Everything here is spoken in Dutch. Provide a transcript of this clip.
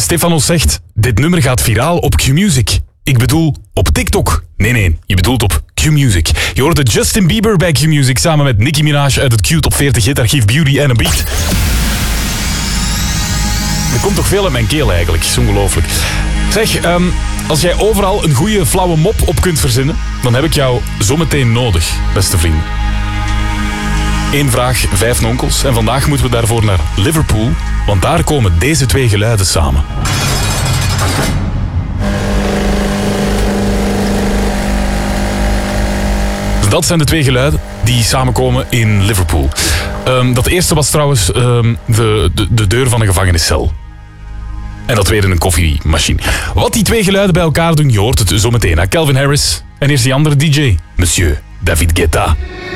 Stefano zegt, dit nummer gaat viraal op Q-Music. Ik bedoel, op TikTok. Nee, je bedoelt op Q-Music. Je hoorde Justin Bieber bij Q-Music samen met Nicki Minaj uit het Q-top 40 hitarchief Beauty and a Beat. Er komt toch veel uit mijn keel eigenlijk, is ongelooflijk. Zeg, als jij overal een goede flauwe mop op kunt verzinnen, dan heb ik jou zometeen nodig, beste vrienden. 1 vraag, 5 nonkels. En vandaag moeten we daarvoor naar Liverpool, want daar komen deze 2 geluiden samen. Dus dat zijn de 2 geluiden die samenkomen in Liverpool. Dat eerste was trouwens de deur van een gevangeniscel. En dat tweede een koffiemachine. Wat die 2 geluiden bij elkaar doen, je hoort het zo meteen. Calvin Harris en eerst die andere DJ, Monsieur David Guetta.